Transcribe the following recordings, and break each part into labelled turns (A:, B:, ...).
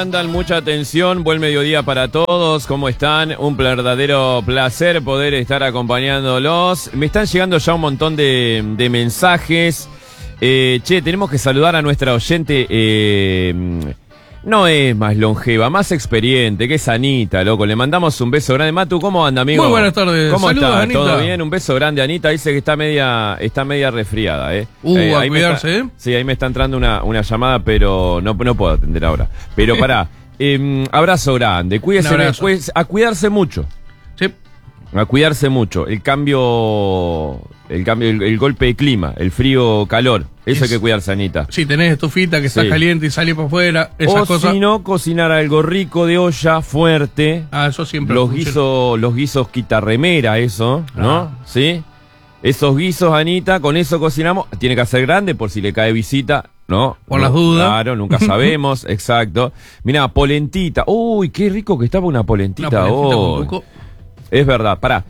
A: Andan mucha atención, buen mediodía para todos, ¿cómo están? Un verdadero placer poder estar acompañándolos. Me están llegando ya un montón de mensajes. Tenemos que saludar a nuestra oyente, no es más longeva, más experiente, que es Anita, loco. Le mandamos un beso grande. Matu, ¿cómo anda, amigo?
B: Muy buenas tardes.
A: ¿Cómo
B: Saludos,
A: está?
B: Anita.
A: ¿Todo bien? Un beso grande, Anita. Dice que está media resfriada,
B: a
A: ahí
B: cuidarse, ¿eh?
A: Sí, ahí me está entrando una llamada, pero no puedo atender ahora. Pero pará, abrazo grande. Cuídese,
B: abrazo.
A: a cuidarse mucho.
B: Sí.
A: A cuidarse mucho. El golpe de clima, el frío, calor. Eso hay que cuidarse, Anita.
B: Si tenés estufita que está caliente y sale para afuera, esas cosas.
A: O si no, cocinar algo rico de olla, fuerte.
B: Eso siempre
A: Los
B: funciona.
A: guisos quitarremera, eso, ¿no? ¿Sí? Esos guisos, Anita, con eso cocinamos. Tiene que ser grande por si le cae visita, ¿no?
B: Por las dudas.
A: Claro, nunca sabemos, exacto. Mirá, polentita. Uy, qué rico que estaba una polentita.
B: Una polentita
A: hoy.
B: con tuco.
A: Es verdad, pará.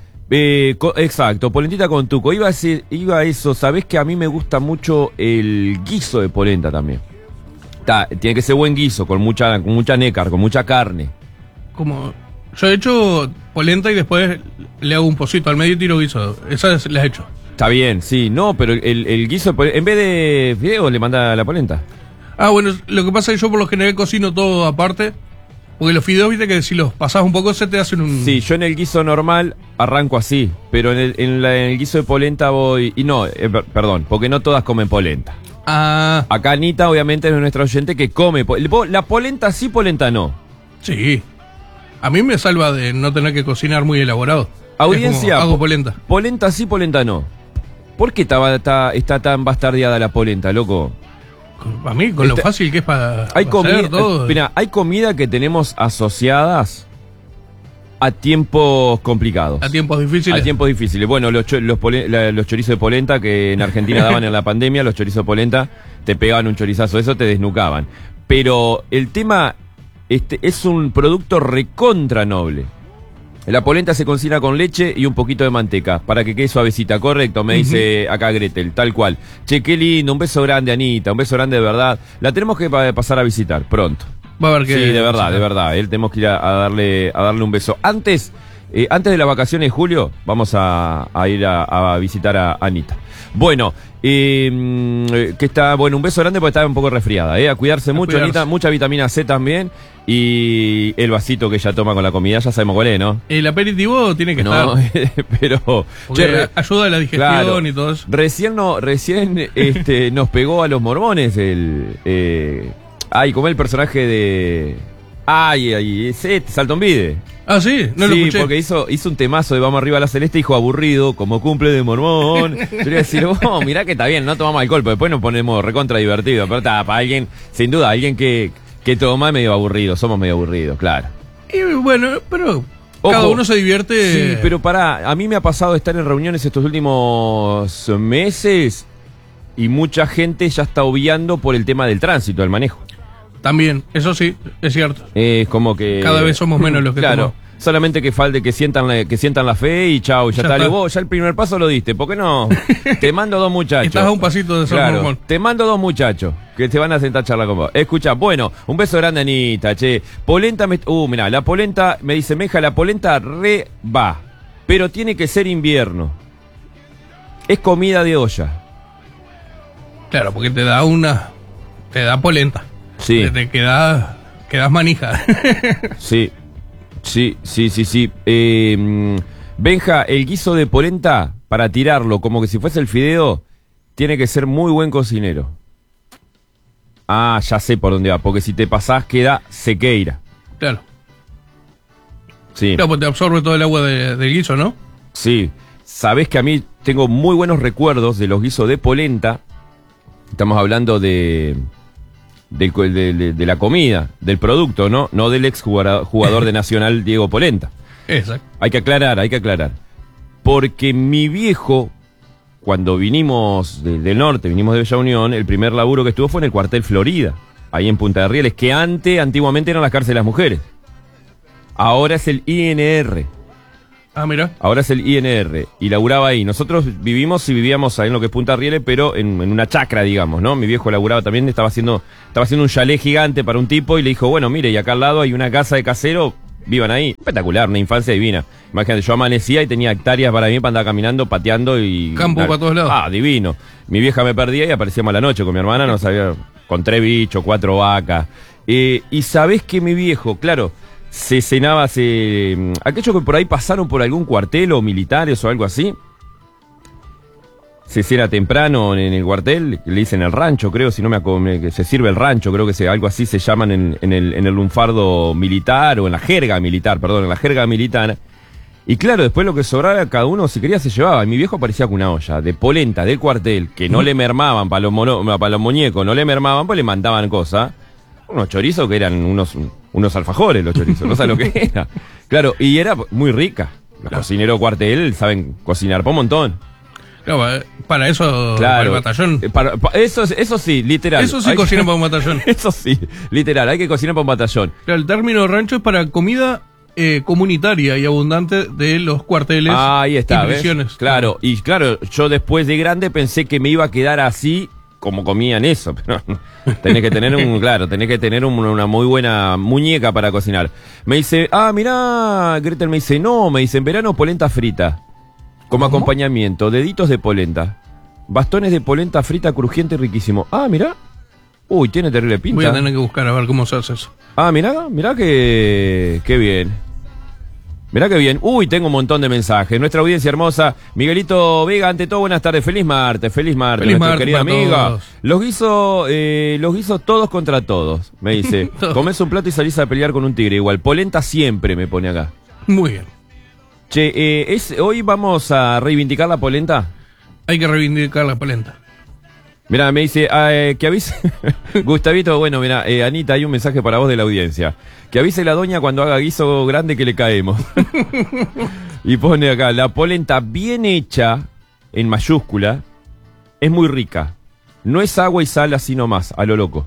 A: Exacto, polentita con tuco. Iba a eso, sabés que a mí me gusta mucho el guiso de polenta también. Tiene que ser buen guiso, con mucha nécar, con mucha carne.
B: Como yo he hecho polenta y después le hago un pocito al medio y tiro guiso. Esas las he hecho.
A: Está bien, sí, no, pero el guiso de polenta, en vez de fideos le manda la polenta.
B: Bueno, lo que pasa es que yo por lo general cocino todo aparte. Porque los fideos, viste que si los pasás un poco se te hacen un...
A: Sí, yo en el guiso normal arranco así, pero en el guiso de polenta voy... Y no, perdón, porque no todas comen polenta. Acá Anita obviamente es nuestra oyente que come... La polenta sí, polenta no.
B: Sí. A mí me salva de no tener que cocinar muy elaborado.
A: Audiencia,
B: hago polenta.
A: Polenta sí, polenta no. ¿Por qué está tan bastardeada la polenta, loco?
B: Para mí, con lo fácil que es para
A: hay
B: hacer todo.
A: Mira, hay comida que tenemos asociadas a tiempos complicados.
B: A tiempos difíciles.
A: A tiempos difíciles. Bueno, los chorizos de polenta que en Argentina daban en la pandemia, los chorizos de polenta, te pegaban un chorizazo, eso te desnucaban. Pero el tema es un producto recontra noble. La polenta se cocina con leche y un poquito de manteca para que quede suavecita, correcto, me dice acá Gretel, tal cual. Che, qué lindo, un beso grande, Anita, un beso grande de verdad. La tenemos que pasar a visitar pronto.
B: Va a ver qué.
A: Sí, de verdad, tenemos que ir a darle un beso. Antes de las vacaciones de julio, vamos a ir a visitar a Anita. Bueno, un beso grande porque está un poco resfriada, a cuidarse mucho, Anita, mucha vitamina C también. Y el vasito que ella toma con la comida, ya sabemos cuál es, ¿no?
B: El aperitivo tiene que estar.
A: Pero
B: ayuda a la digestión, claro, y todo eso.
A: Recién nos pegó a los mormones como el personaje de... Salton Vide.
B: Sí, no lo escuché.
A: Sí, porque hizo un temazo de Vamos Arriba a la Celeste, dijo aburrido, como cumple de mormón. Yo le iba a decir, mirá que está bien, no tomamos alcohol, pero después nos ponemos recontra divertido. Pero está, para alguien, sin duda, alguien que toma es medio aburrido, somos medio aburridos, claro.
B: Y bueno, pero cada uno se divierte.
A: Sí, pero a mí me ha pasado estar en reuniones estos últimos meses y mucha gente ya está obviando por el tema del tránsito, del manejo.
B: También, eso sí, es cierto.
A: Es como que...
B: Cada vez somos menos los que
A: claro, solamente que falte que sientan la fe y chau, ya está. Vos ya el primer paso lo diste, ¿por qué no? Te mando dos muchachos.
B: Estás a un pasito de ser mormón.
A: Te mando dos muchachos que te van a sentar a charlar con vos. Escucha, bueno, un beso grande, Anita, che. Polenta, mirá, la polenta, me dice Meja, la polenta va, pero tiene que ser invierno. Es comida de olla.
B: Claro, porque te da polenta.
A: Sí.
B: Te quedas manija.
A: Sí. Benja, el guiso de polenta, para tirarlo como que si fuese el fideo, tiene que ser muy buen cocinero. Ya sé por dónde va, porque si te pasás queda sequeira.
B: Claro.
A: Sí.
B: Claro, pues te absorbe todo el agua del guiso, ¿no?
A: Sí. Sabés que a mí tengo muy buenos recuerdos de los guisos de polenta. Estamos hablando de la comida, del producto, ¿no? No del ex jugador de Nacional Diego Polenta.
B: Exacto.
A: Hay que aclarar. Porque mi viejo, cuando vinimos del norte, vinimos de Bella Unión, el primer laburo que estuvo fue en el cuartel Florida, ahí en Punta de Rieles, que antiguamente eran las cárceles de las mujeres. Ahora es el INR.
B: Ah, mira.
A: Ahora es el INR, y laburaba ahí. Nosotros vivíamos ahí en lo que es Punta Rieles, pero en una chacra, digamos, ¿no? Mi viejo laburaba también, estaba haciendo un chalet gigante para un tipo, y le dijo, bueno, mire, y acá al lado hay una casa de casero, vivan ahí. Espectacular, una infancia divina. Imagínate, yo amanecía y tenía hectáreas para mí para andar caminando, pateando y...
B: Campo para todos lados.
A: Ah, divino. Mi vieja me perdía y aparecíamos a la noche con mi hermana, no sabía, con 3 bichos, 4 vacas. Y sabés que mi viejo, claro... se cenaba, aquellos que por ahí pasaron por algún cuartel o militares o algo así, se cena temprano en el cuartel, le dicen el rancho, creo, si no me acuerdo, que se sirve el rancho, creo que algo así se llaman en el lunfardo militar, o en la jerga militar, perdón, en la jerga militar. Y claro, después lo que sobraba, cada uno si quería se llevaba. Y mi viejo aparecía con una olla de polenta del cuartel, que no le mermaban para los muñecos, no le mermaban, pues le mandaban cosas. Unos chorizos que eran unos alfajores, los chorizos, no sabes lo que era. Claro, y era muy rica. Los cocineros cuartel saben cocinar por un montón.
B: Claro, para eso,
A: claro,
B: para el batallón.
A: Eso sí, literal.
B: Eso sí cocinan para un batallón.
A: Eso sí, literal, hay que cocinar para un batallón.
B: Claro, el término rancho es para comida comunitaria y abundante de los cuarteles.
A: Ahí está,
B: y prisiones.
A: ¿ves? Claro, y claro, yo después de grande pensé que me iba a quedar así como comían eso, pero tenés que tener una muy buena muñeca para cocinar. Me dice, mirá, Gretel me dice, no, me dice, en verano polenta frita, como
B: ¿cómo?
A: acompañamiento, deditos de polenta, bastones de polenta frita crujiente y riquísimo. Mirá, uy, tiene terrible pinta.
B: Voy a tener que buscar a ver cómo se hace eso.
A: Mirá qué bien. Mirá qué bien. Uy, tengo un montón de mensajes. Nuestra audiencia hermosa. Miguelito Vega, ante todo, buenas tardes. Feliz martes, nuestra querida amiga.
B: Todos.
A: Los guisos todos contra todos, me dice. Comés un plato y salís a pelear con un tigre. Igual, polenta siempre, me pone acá.
B: Muy bien.
A: Che, hoy vamos a reivindicar la polenta.
B: Hay que reivindicar la polenta.
A: Mirá, me dice, que avise... Gustavito, bueno, mirá, Anita, hay un mensaje para vos de la audiencia. Que avise la doña cuando haga guiso grande que le caemos. Y pone acá, la polenta bien hecha, en mayúscula, es muy rica. No es agua y sal así nomás, a lo loco.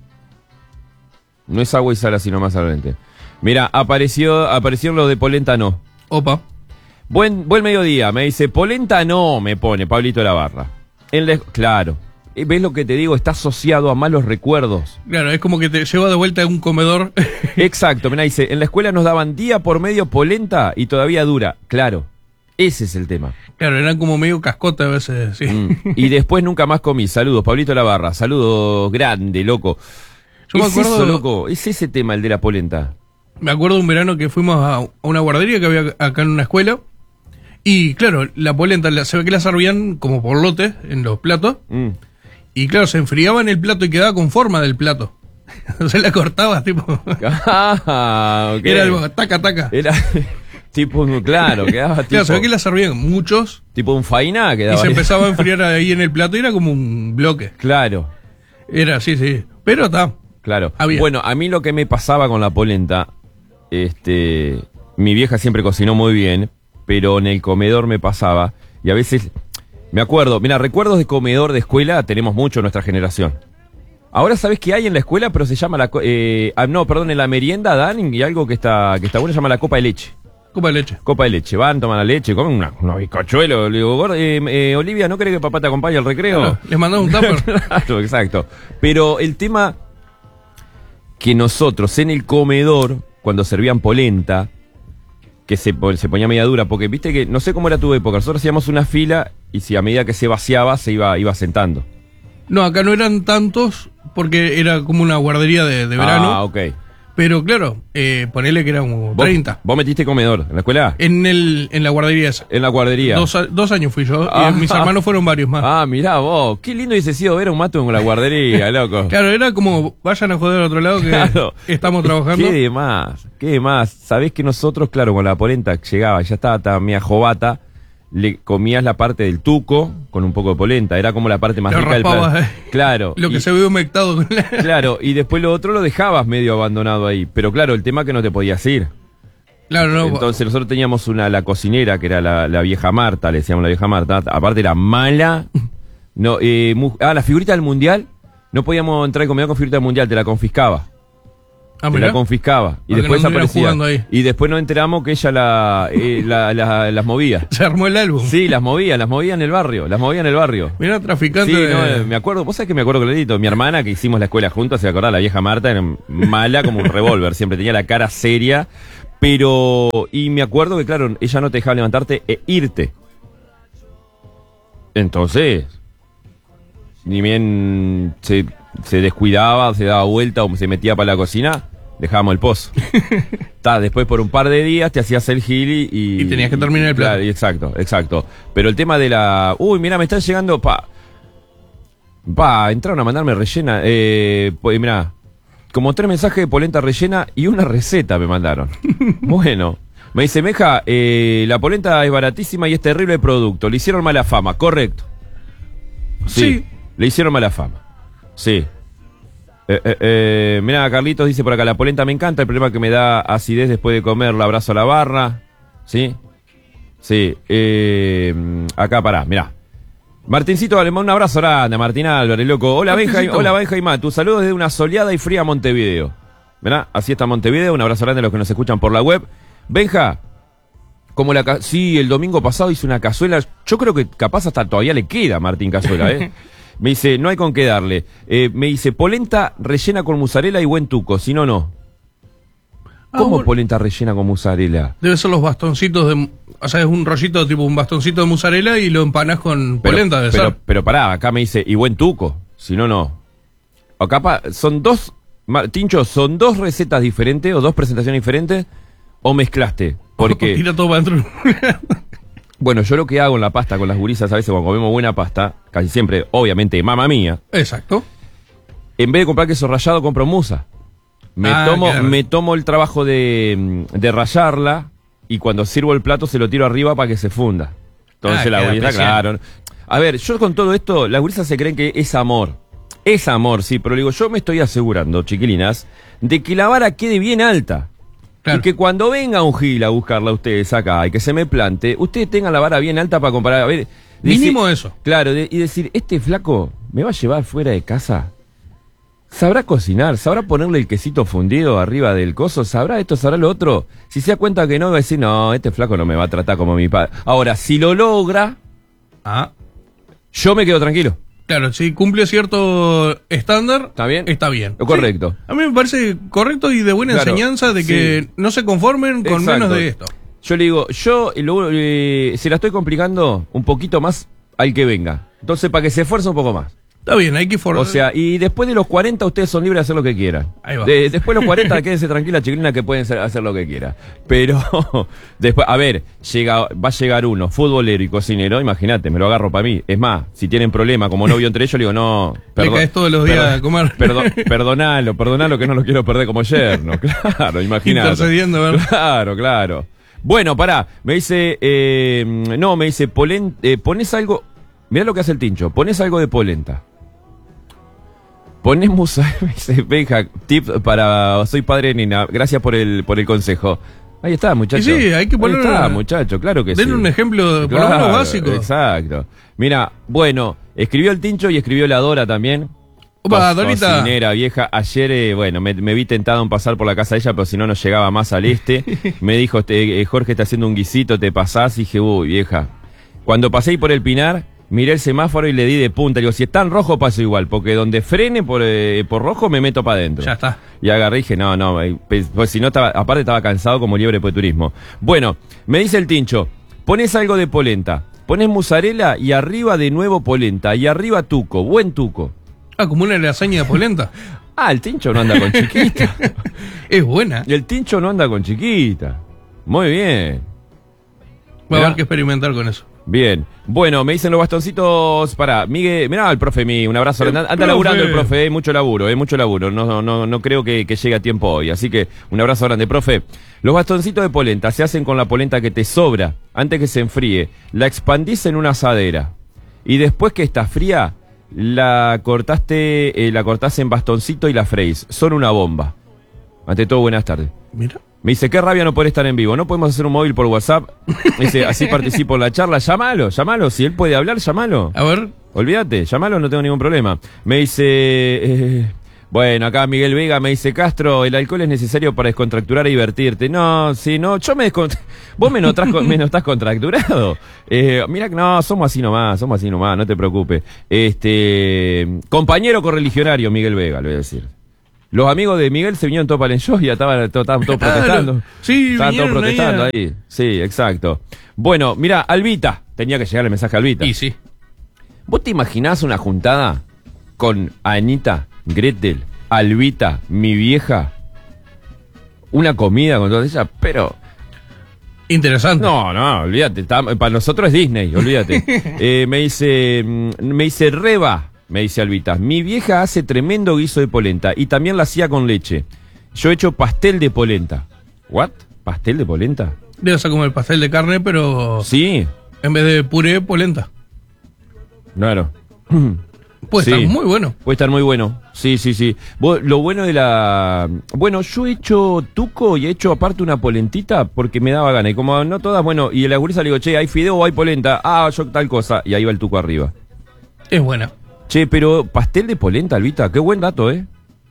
A: No es agua y sal así nomás, realmente. Mirá, aparecieron los de polenta no.
B: Opa.
A: Buen mediodía, me dice, polenta no, me pone Pablito Lavarra. Claro. ¿Ves lo que te digo? Está asociado a malos recuerdos.
B: Claro, es como que te lleva de vuelta a un comedor.
A: Exacto, mirá, dice, en la escuela nos daban día por medio polenta y todavía dura. Claro, ese es el tema.
B: Claro, eran como medio cascota a veces, sí.
A: Y después nunca más comí. Saludos, Pablito Lavarra. Saludos grande, loco.
B: Yo me acuerdo,
A: eso, loco, es ese tema, el de la polenta.
B: Me acuerdo un verano que fuimos a una guardería que había acá en una escuela. Y claro, la polenta se ve que la servían como por lotes en los platos. Y claro, se enfriaba en el plato y quedaba con forma del plato. Se la cortaba, tipo.
A: Okay.
B: Era algo taca.
A: Era tipo, claro, quedaba tipo.
B: Claro, se ve que la servían muchos.
A: Tipo un faina quedaba.
B: Y se
A: ahí.
B: empezaba a enfriar ahí en el plato y era como un bloque.
A: Claro.
B: Era, sí. Pero está.
A: Claro.
B: Había.
A: Bueno, a mí lo que me pasaba con la polenta, mi vieja siempre cocinó muy bien, pero en el comedor me pasaba, y a veces, me acuerdo, mira, recuerdos de comedor de escuela tenemos mucho en nuestra generación. Ahora sabes que hay en la escuela, pero se llama en la merienda dan y algo que está bueno, se llama la copa de leche.
B: Copa de leche.
A: Copa de leche, van, toman la leche, comen unos bizcochuelos. Le digo, Olivia, ¿no querés que papá te acompañe al recreo?
B: Claro, les mandamos un tupper.
A: Claro, exacto. Pero el tema que nosotros en el comedor, cuando servían polenta, que se ponía media dura, porque viste que, no sé cómo era tu época, nosotros hacíamos una fila y si a medida que se vaciaba se iba sentando.
B: No, acá no eran tantos porque era como una guardería de verano.
A: Ah, ok.
B: Pero claro, ponele que eran como 30.
A: ¿Vos metiste comedor en la escuela?
B: En la guardería esa.
A: En la guardería.
B: 2 años fui yo y mis hermanos fueron varios más.
A: Mirá vos, qué lindo hubiese sido ver a un mato en la guardería, loco.
B: Claro, era como, vayan a joder al otro lado que claro, estamos trabajando.
A: ¿Qué de más? Sabés que nosotros, claro, con la polenta llegaba, ya estaba también jovata, le comías la parte del tuco con un poco de polenta, era como la parte más rica del plato. Claro.
B: Lo que se ve humectado.
A: Claro, y después lo otro lo dejabas medio abandonado ahí, pero claro, el tema que no te podías ir.
B: Claro, no.
A: Entonces nosotros teníamos la cocinera, que era la vieja Marta, le decíamos la vieja Marta, aparte era mala. No, la figurita del mundial, no podíamos entrar en comida con figurita del mundial, te la confiscaba. te la confiscaba y después aparecía. Y después nos enteramos que ella las movía.
B: Se armó el álbum.
A: Sí, las movía en el barrio,
B: Mirá, traficante.
A: Sí, no, me acuerdo, vos sabés que me acuerdo clarito, mi hermana que hicimos la escuela juntos, se acordaba, la vieja Marta, era mala como un revólver, siempre tenía la cara seria, pero, y me acuerdo que claro, ella no te dejaba levantarte e irte. Entonces, ni bien se descuidaba, se daba vuelta o se metía para la cocina, dejábamos el pozo. Después por un par de días te hacías el gil y
B: tenías que terminar el plato.
A: Claro, exacto. Pero el tema de mirá, me están llegando, entraron a mandarme rellena, mirá, como 3 mensajes de polenta rellena y una receta me mandaron. Bueno, me dice, Meja, la polenta es baratísima y es terrible producto, le hicieron mala fama, correcto. Sí. Le hicieron mala fama. Sí. Mirá, Carlitos dice por acá, la polenta me encanta, el problema es que me da acidez después de comerla, abrazo a la barra. ¿Sí? Sí. Acá, pará, mirá. Martincito Alemán, un abrazo grande, Martín Álvarez, loco. Hola Benja y Matu, saludos desde una soleada y fría Montevideo. Mirá, así está Montevideo, un abrazo grande a los que nos escuchan por la web. Benja, como sí, el domingo pasado hice una cazuela, yo creo que capaz hasta todavía le queda Martín cazuela, Me dice, no hay con qué darle. Me dice, polenta rellena con mozzarella y buen tuco, si no, no. ¿Cómo polenta rellena con mozzarella?
B: Debe ser los bastoncitos de... O sea, es un rollito tipo un bastoncito de mozzarella y lo empanas con polenta, debe ser.
A: Pero pará, acá me dice, y buen tuco, si no, no. Acá son dos... Tincho, ¿son 2 recetas diferentes o 2 presentaciones diferentes? ¿O mezclaste? Porque...
B: Tira todo para adentro.
A: Bueno, yo lo que hago en la pasta con las gurisas, a veces cuando comemos buena pasta, casi siempre, obviamente, mamá mía.
B: Exacto.
A: En vez de comprar queso rallado, compro musa. Me tomo el trabajo de rallarla y cuando sirvo el plato se lo tiro arriba para que se funda. Entonces la gurisa, claro. A ver, yo con todo esto, las gurisas se creen que es amor. Es amor, sí, pero digo, yo me estoy asegurando, chiquilinas, de que la vara quede bien alta. Claro. Y que cuando venga un gil a buscarla a ustedes acá y que se me plante, ustedes tengan la vara bien alta para comparar. A ver,
B: mínimo eso.
A: Claro, y decir, este flaco me va a llevar fuera de casa. ¿Sabrá cocinar? ¿Sabrá ponerle el quesito fundido arriba del coso? ¿Sabrá esto? ¿Sabrá lo otro? Si se da cuenta que no, va a decir, no, este flaco no me va a tratar como mi padre. Ahora, si lo logra, yo me quedo tranquilo.
B: Claro, si cumple cierto estándar,
A: ¿está bien?
B: Está bien.
A: Correcto.
B: Sí. A mí me parece correcto y de buena enseñanza de que no se conformen con menos de esto.
A: Yo le digo, se la estoy complicando un poquito más al que venga. Entonces, para que se esfuerce un poco más.
B: Está bien, hay que forzar.
A: O sea, y después de los 40 ustedes son libres de hacer lo que quieran.
B: Ahí va.
A: Después de los 40 quédense tranquila, chiquilina, que pueden hacer lo que quieran. Pero después, a ver, va a llegar uno, futbolero y cocinero, imagínate, me lo agarro para mí. Es más, si tienen problema como novio entre ellos, le digo, no,
B: le caes todos los días a comer.
A: Perdonalo que no lo quiero perder como yerno. Claro, imagínate.
B: Intercediendo, ¿verdad?
A: Claro. Bueno, pará, me dice, pones algo, mirá lo que hace el Tincho, pones algo de polenta. Pones mozzarella, dice Benja, tip para soy padre de nena, gracias por el consejo. Ahí está, muchacho.
B: Sí, hay que poner.
A: Ahí está, muchacho, claro que sí.
B: Denle un ejemplo, por lo menos básico.
A: Exacto. Mira, bueno, escribió el Tincho y escribió la Dora también.
B: Opa, Dorita.
A: Cocinera vieja. Ayer, me vi tentado en pasar por la casa de ella, pero si no, no llegaba más al este. Me dijo, Jorge está haciendo un guisito, te pasás. Y dije, uy, vieja. Cuando pasé ahí por el Pinar, miré el semáforo y le di de punta. Digo, si está en rojo, paso igual, porque donde frene por rojo me meto para adentro.
B: Ya está.
A: Y agarré y dije, no, pues si no, aparte estaba cansado como liebre de turismo. Bueno, me dice el Tincho, pones algo de polenta, pones mozzarella y arriba de nuevo polenta, y arriba tuco, buen tuco.
B: Como una lasaña de polenta.
A: El Tincho no anda con chiquita.
B: Es buena.
A: Y el Tincho no anda con chiquita. Muy bien.
B: Va a haber que experimentar con eso.
A: Bien. Bueno, me dicen los bastoncitos para Miguel. Mirá al profe mío, un abrazo. Anda laburando el profe, mucho laburo. No creo que llegue a tiempo hoy. Así que un abrazo grande, profe. Los bastoncitos de polenta se hacen con la polenta que te sobra, antes que se enfríe. La expandís en una asadera. Y después que está fría, la cortás en bastoncito y la freís. Son una bomba. Ante todo, buenas tardes.
B: Mira.
A: Me dice, qué rabia no poder estar en vivo. No podemos hacer un móvil por WhatsApp. Me dice, así participo en la charla. Llámalo. Si él puede hablar, llámalo.
B: A ver.
A: Olvídate, llámalo, no tengo ningún problema. Me dice, Bueno, acá Miguel Vega me dice, Castro, el alcohol es necesario para descontracturar y divertirte. No, sí, no, yo me vos me notás, me notás contracturado. Mira que no, somos así nomás, no te preocupes. Compañero correligionario Miguel Vega, le voy a decir. Los amigos de Miguel se vinieron todos para el show y ya estaban todos protestando.
B: Sí,
A: estaban todos protestando ahí. Sí, exacto. Bueno, mira, Albita, tenía que llegar el mensaje a Albita.
B: Y sí.
A: ¿Vos te imaginás una juntada con Anita, Gretel, Albita, mi vieja? Una comida con todas ellas, pero...
B: Interesante.
A: No, olvídate, para nosotros es Disney, olvídate. Me dice Reba, me dice Albita, mi vieja hace tremendo guiso de polenta y también la hacía con leche. Yo he hecho pastel de polenta. ¿What? ¿Pastel de polenta?
B: Debe ser como el pastel de carne, pero...
A: Sí.
B: En vez de puré, polenta.
A: Claro.
B: Puede estar muy bueno.
A: Puede estar muy bueno. Sí. Lo bueno de la... Bueno, yo he hecho tuco y he hecho aparte una polentita porque me daba gana. Y como no todas, bueno, y el la gurisa le digo, che, ¿hay fideo o hay polenta? Ah, yo tal cosa. Y ahí va el tuco arriba.
B: Es buena.
A: Che, pero pastel de polenta, Albita, qué buen dato, ¿eh?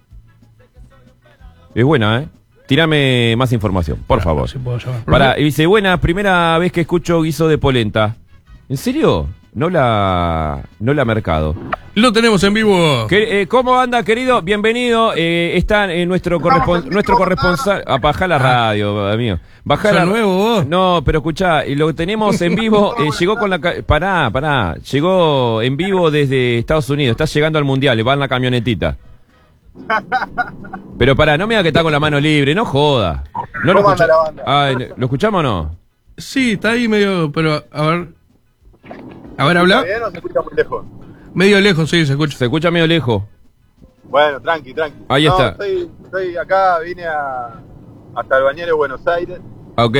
A: Es buena, ¿eh? Tírame más información, por favor.
B: Si puedo llamar.
A: Pará, y dice, buena, primera vez que escucho guiso de polenta. ¿En serio? No la mercado.
B: Lo tenemos en vivo.
A: ¿Cómo anda, querido? Bienvenido. Está nuestro corresponsal. Apajá la radio, amigo. Bajá la
B: nuevo vos.
A: No, pero escuchá, lo tenemos en vivo. Llegó con la... Pará. Llegó en vivo desde Estados Unidos. Está llegando al Mundial. Va en la camionetita. Pero pará, no me diga que está con la mano libre. No joda. No lo
C: anda la banda?
A: Ay, ¿lo escuchamos o no?
B: Sí, está ahí medio... Pero, a ver, habla.
C: ¿Está bien o se escucha muy lejos?
B: Medio lejos, sí, se escucha.
A: Se escucha medio lejos.
C: Bueno, tranqui.
A: Ahí está.
C: Estoy acá, vine hasta el Bañero de Buenos Aires.
A: Ok.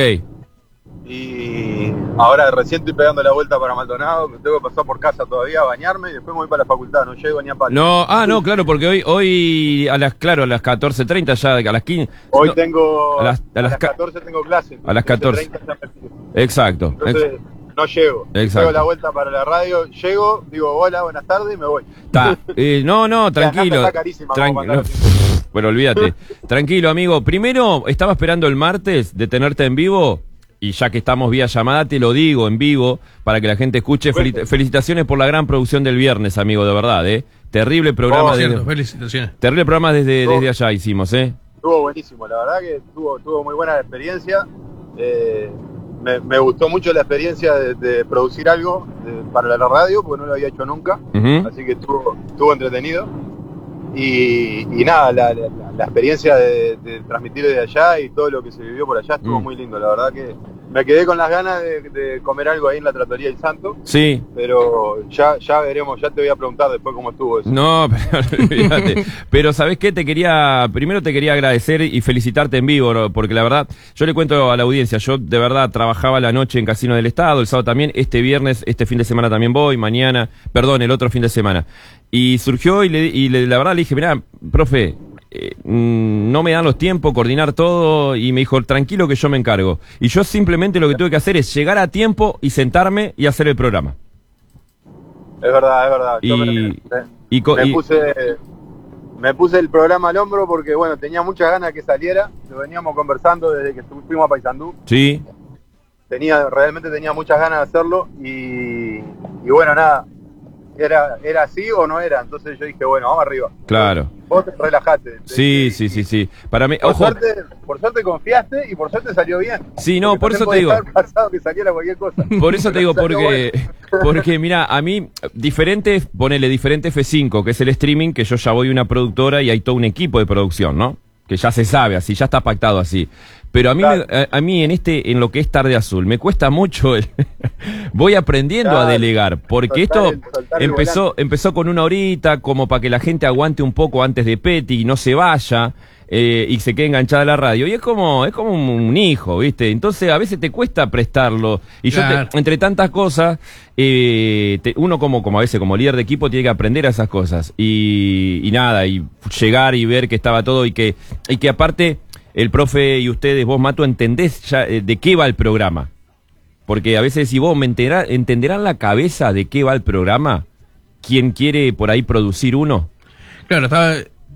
C: Y ahora recién estoy pegando la vuelta para Maldonado. Me tengo que pasar por casa todavía a bañarme y después me voy para la facultad. No llego ni a palo.
A: No, claro, porque hoy a las 14:30 ya, a las 15.
C: Hoy
A: no,
C: tengo,
A: a las
C: 14 tengo clase.
A: A las 14. Exacto.
C: Entonces no llego.
A: Exacto.
C: Pego la vuelta para la radio, llego, digo hola, buenas tardes y me voy.
A: No, tranquilo.
C: Está carísima,
A: Tranquilo. Bueno, olvídate. Tranquilo, amigo. Primero, estaba esperando el martes de tenerte en vivo. Y ya que estamos vía llamada, te lo digo en vivo para que la gente escuche. Felicitaciones por la gran producción del viernes, amigo, de verdad, ¿eh? Terrible programa.
B: Felicitaciones.
A: Terrible programa desde allá hicimos, ¿eh?
C: Estuvo buenísimo, la verdad que tuvo muy buena la experiencia. Me gustó mucho la experiencia de producir algo para la radio, porque no lo había hecho nunca. Así que estuvo entretenido. Y nada, la experiencia de transmitir desde allá y todo lo que se vivió por allá estuvo muy lindo. La verdad que me quedé con las ganas de comer algo ahí en la Trattoria del Santo.
A: Sí.
C: Pero ya veremos, ya te voy a preguntar después cómo estuvo eso.
A: No, pero olvídate. Pero ¿sabés qué? Primero te quería agradecer y felicitarte en vivo, ¿no? Porque la verdad, yo le cuento a la audiencia, yo de verdad trabajaba la noche en Casino del Estado, el sábado también, este viernes, este fin de semana también voy, el otro fin de semana. Y surgió la verdad le dije, mirá, profe, no me dan los tiempos, coordinar todo, y me dijo, tranquilo que yo me encargo. Y yo simplemente lo que tuve que hacer es llegar a tiempo y sentarme y hacer el programa.
C: Es verdad. Yo me puse el programa al hombro porque, bueno, tenía muchas ganas de que saliera. Lo veníamos conversando desde que fuimos a Paysandú.
A: Sí.
C: Realmente tenía muchas ganas de hacerlo y bueno, nada. ¿Era así o no era? Entonces yo dije, bueno, vamos arriba.
A: Claro.
C: Vos relajate.
A: Sí. Para mí,
C: por
A: ojo.
C: Suerte confiaste y por suerte salió bien.
A: Sí, no, por eso te digo.
C: Pasado que saliera cualquier cosa.
A: Por eso te digo, porque mira, a mí, diferente F5, que es el streaming, que yo ya voy a una productora y hay todo un equipo de producción, ¿no? Que ya se sabe así, ya está pactado así. Pero a mí, claro. a mí en lo que es Tarde Azul, me cuesta mucho voy aprendiendo a delegar, porque esto empezó con una horita, como para que la gente aguante un poco antes de Petty y no se vaya, y se quede enganchada a la radio. Y es como un hijo, ¿viste? Entonces a veces te cuesta prestarlo. Y claro. Entre tantas cosas, uno como a veces como líder de equipo tiene que aprender a esas cosas. Y nada, y llegar y ver que estaba todo y que aparte el profe y ustedes, vos, Mato, entendés ya de qué va el programa. Porque a veces si vos entenderán la cabeza de qué va el programa, quién quiere por ahí producir uno.
B: Claro,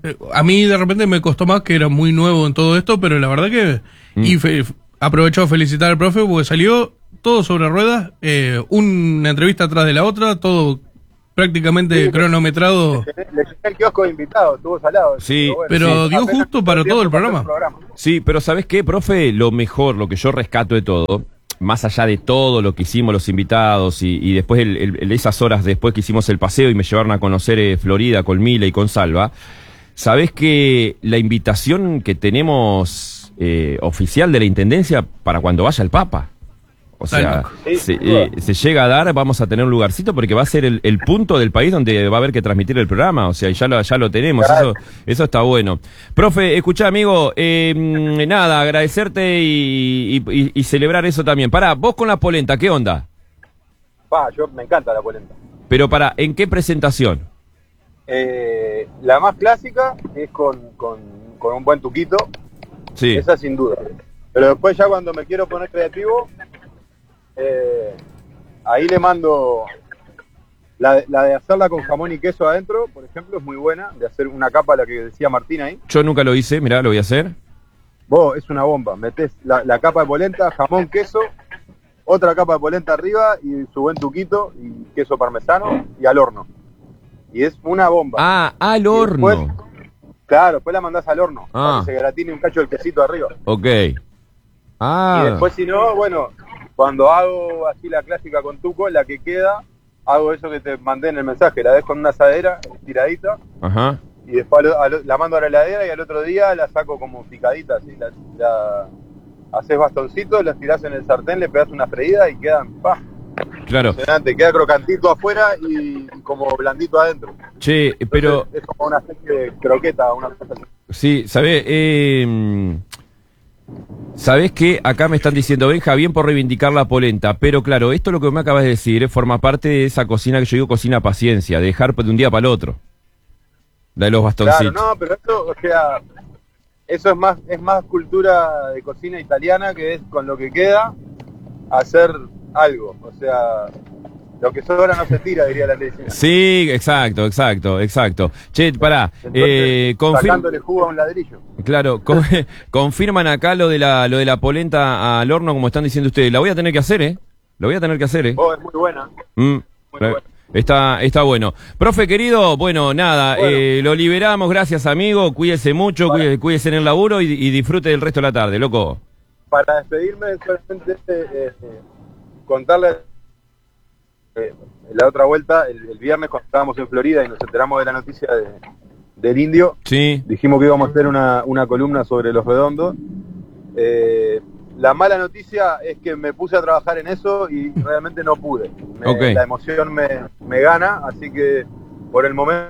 B: A mí de repente me costó más, que era muy nuevo en todo esto, pero la verdad que... aprovecho a felicitar al profe porque salió todo sobre ruedas, una entrevista atrás de la otra, todo prácticamente cronometrado.
C: Le llené el kiosco de invitados, estuvo salado.
A: Sí,
B: pero dio justo para todo el programa.
A: Sí, pero ¿sabés qué, profe? Lo mejor, lo que yo rescato de todo, más allá de todo lo que hicimos los invitados y después esas horas después que hicimos el paseo y me llevaron a conocer Florida con Mila y con Salva, ¿sabés que la invitación que tenemos oficial de la Intendencia para cuando vaya el Papa? O sea, se llega a dar, vamos a tener un lugarcito porque va a ser el punto del país donde va a haber que transmitir el programa. O sea, ya lo tenemos, claro. Eso está bueno. Profe, escuchá, amigo, nada, agradecerte y celebrar eso también. Pará, vos con la polenta, ¿qué onda?
C: Yo me encanta la polenta.
A: Pero ¿en qué presentación?
C: La más clásica es con un buen tuquito.
A: Sí.
C: Esa sin duda. Pero después ya cuando me quiero poner creativo... ahí le mando la de hacerla con jamón y queso adentro, por ejemplo, es muy buena, de hacer una capa, la que decía Martín ahí.
A: Yo nunca lo hice, mirá, lo voy a hacer.
C: Vos, es una bomba, metés la capa de polenta, jamón, queso, otra capa de polenta arriba y su buen tuquito y queso parmesano y al horno. Y es una bomba.
A: Ah, al horno.
C: Después, claro, después la mandás al horno, para que se gratine un cacho del quesito arriba.
A: Ok.
C: Y después si no, bueno... Cuando hago así la clásica con tuco, la que queda, hago eso que te mandé en el mensaje, la dejo en una asadera, tiradita,
A: ajá.
C: Y después la mando a la heladera y al otro día la saco como picadita, así, la haces bastoncitos, la tirás en el sartén, le pegas una freída y quedan,
A: Claro.
C: Queda crocantito afuera y como blandito adentro.
A: Che, entonces, pero...
C: Es como una especie de croqueta, una cosa así.
A: Sí, ¿sabés qué? Acá me están diciendo, Benja, bien por reivindicar la polenta, pero claro, esto lo que me acabas de decir forma parte de esa cocina que yo digo cocina paciencia, de dejar de un día para el otro. La de los bastoncitos.
C: Claro, no, pero eso, o sea, eso es más cultura de cocina italiana, que es con lo que queda hacer algo, o sea... Lo que sobra no se tira, diría la ley.
A: Sí, exacto. Che, pará.
C: Sacándole jugo a un ladrillo.
A: Claro, confirman acá lo de la polenta al horno, como están diciendo ustedes. La voy a tener que hacer, ¿eh?
C: Oh, es muy buena. Muy buena.
A: Está bueno. Profe querido, bueno, nada, lo liberamos, gracias amigo, cuídese mucho, cuídese en el laburo y disfrute del resto de la tarde, loco.
C: Para despedirme, solamente contarle... la otra vuelta, el viernes cuando estábamos en Florida y nos enteramos de la noticia del indio,
A: sí.
C: Dijimos que íbamos a hacer una columna sobre los redondos. La mala noticia es que me puse a trabajar en eso y realmente no pude. La emoción me gana, así que por el momento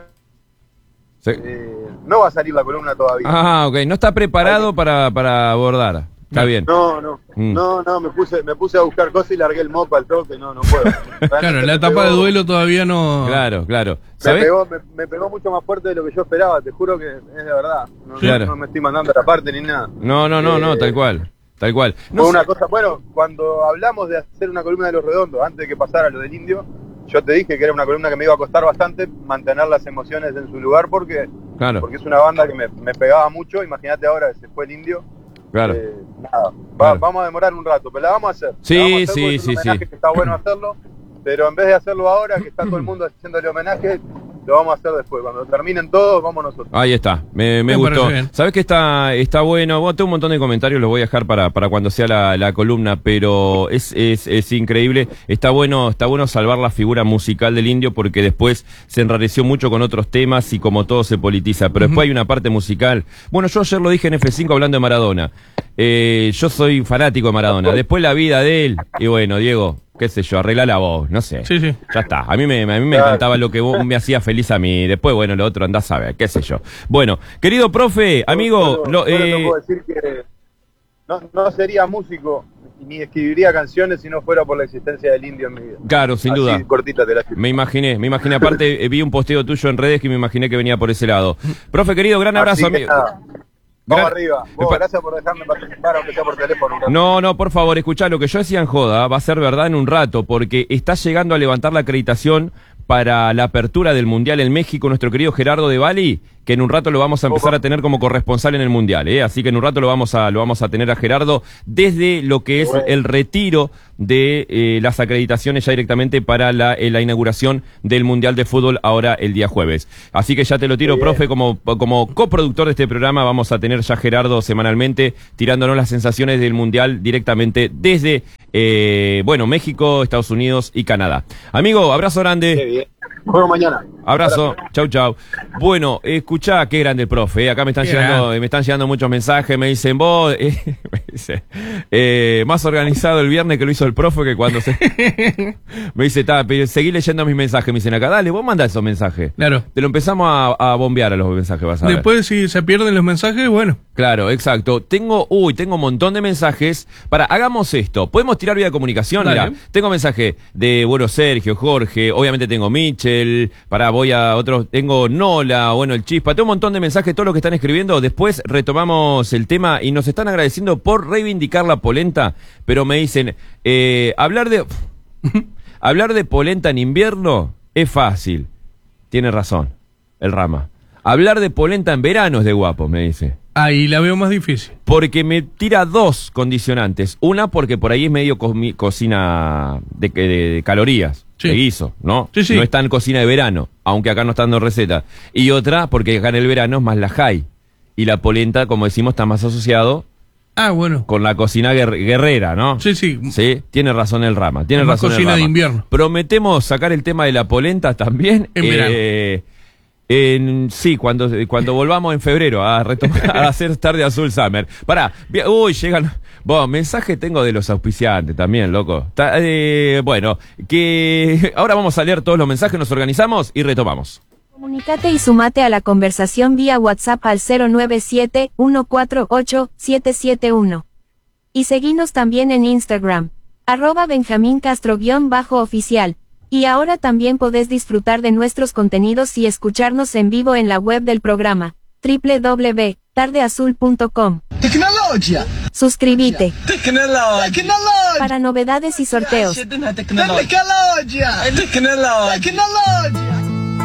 C: no va a salir la columna todavía.
A: No está preparado para abordar. Está bien.
C: No, me puse a buscar cosas y largué el mopa al toque, no puedo.
B: Claro, la etapa de duelo todavía no...
A: Claro.
C: Me pegó mucho más fuerte de lo que yo esperaba, te juro que es de verdad. No me estoy mandando a la parte ni nada.
A: No, tal cual.
C: Fue una cosa, bueno, cuando hablamos de hacer una columna de los redondos, antes de que pasara lo del indio, yo te dije que era una columna que me iba a costar bastante mantener las emociones en su lugar porque es una banda que me pegaba mucho. Imagínate ahora que se fue el indio.
A: Claro.
C: Vamos a demorar un rato, pero la vamos a hacer.
A: Sí.
C: Que está bueno hacerlo, pero en vez de hacerlo ahora, que está todo el mundo haciéndole homenaje, lo vamos a hacer después. Cuando terminen todos, vamos nosotros.
A: Ahí está, me gustó. Sabes que está bueno. Tengo un montón de comentarios, los voy a dejar para cuando sea la columna, pero es increíble. Está bueno salvar la figura musical del indio porque después se enrareció mucho con otros temas y como todo se politiza. Pero después hay una parte musical. Bueno, yo ayer lo dije en F5 hablando de Maradona. Yo soy fanático de Maradona. Después la vida de él, y bueno, Diego, qué sé yo, arregla la voz, no sé.
B: Sí.
A: Ya está. A mí me encantaba lo que vos me hacía feliz a mí. Después, bueno, lo otro andás a ver, qué sé yo. Bueno, querido profe, amigo...
C: No puedo decir que no sería músico ni escribiría canciones si no fuera por la existencia del indio en mi vida.
A: Claro, sin
C: así,
A: duda.
C: Cortita te la escribo.
A: Me imaginé. Aparte, vi un posteo tuyo en redes que me imaginé que venía por ese lado. Profe, querido, gran abrazo, amigo.
C: Vamos arriba. Gracias por dejarme participar, aunque sea por teléfono.
A: No, por favor, escuchá, lo que yo decía en joda va a ser verdad en un rato, porque está llegando a levantar la acreditación para la apertura del Mundial en México nuestro querido Gerardo de Bali, que que en un rato lo vamos a empezar a tener como corresponsal en el Mundial, así que en un rato lo vamos a tener a Gerardo desde lo que es el retiro de las acreditaciones ya directamente para la inauguración del Mundial de Fútbol ahora el día jueves. Así que ya te lo tiro, profe, como coproductor de este programa vamos a tener ya a Gerardo semanalmente tirándonos las sensaciones del Mundial directamente desde, México, Estados Unidos y Canadá. Amigo, abrazo grande.
C: Qué bien. Nos vemos mañana.
A: Abrazo, chau, chau. Bueno, escuchá, qué grande el profe, acá me están llegando muchos mensajes, me dicen, vos, más organizado el viernes que lo hizo el profe que cuando se... Me dice, seguí leyendo mis mensajes, me dicen acá, dale, vos mandá esos mensajes.
B: Claro.
A: Te lo empezamos a bombear a los mensajes, vas a ver.
B: Después, si se pierden los mensajes, bueno.
A: Claro, exacto. Tengo un montón de mensajes. Hagamos esto. ¿Podemos tirar vía comunicación? Mirá, tengo mensaje de, Sergio, Jorge, obviamente tengo Michel, voy a otros, tengo Nola, el Chispa, tengo un montón de mensajes, todos los que están escribiendo. Después retomamos el tema y nos están agradeciendo por reivindicar la polenta, pero me dicen, hablar de polenta en invierno es fácil. Tiene razón, el Rama. Hablar de polenta en verano es de guapo, me dice.
B: Ahí la veo más difícil.
A: Porque me tira dos condicionantes. Una, porque por ahí es medio cocina de calorías, de guiso, ¿no?
B: Sí.
A: No es tan cocina de verano, aunque acá no está dando receta. Y otra, porque acá en el verano es más la high. Y la polenta, como decimos, está más asociado con la cocina guerrera, ¿no?
B: Sí.
A: Sí, tiene razón el Rama. Tiene
B: más
A: razón el
B: cocina
A: Rama.
B: de invierno.
A: Prometemos sacar el tema de la polenta también.
B: En verano.
A: Sí, cuando volvamos en febrero a retomar a hacer Tarde Azul Summer. Llegan. Mensaje tengo de los auspiciantes también, loco. Que ahora vamos a leer todos los mensajes, nos organizamos y retomamos.
D: Comunícate y sumate a la conversación vía WhatsApp al 097-148-771. Y seguinos también en Instagram, @BenjamínCastro_oficial. Y ahora también podés disfrutar de nuestros contenidos y escucharnos en vivo en la web del programa, www.tardeazul.com.
E: Tecnología.
D: Suscríbete.
E: Tecnología.
D: Para novedades y sorteos.
E: Tecnología. Tecnología.